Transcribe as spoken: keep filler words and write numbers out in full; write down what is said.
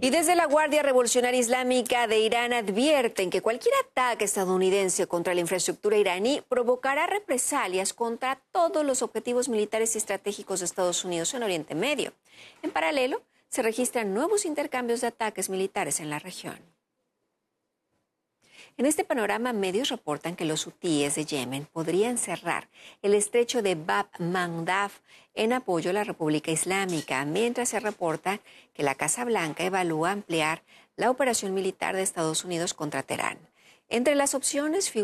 Y desde la Guardia Revolucionaria Islámica de Irán advierten que cualquier ataque estadounidense contra la infraestructura iraní provocará represalias contra todos los objetivos militares y estratégicos de Estados Unidos en Oriente Medio. En paralelo, se registran nuevos intercambios de ataques militares en la región. En este panorama, medios reportan que los hutíes de Yemen podrían cerrar el estrecho de Bab Mandab en apoyo a la República Islámica, mientras se reporta que la Casa Blanca evalúa ampliar la operación militar de Estados Unidos contra Teherán. Entre las opciones figuran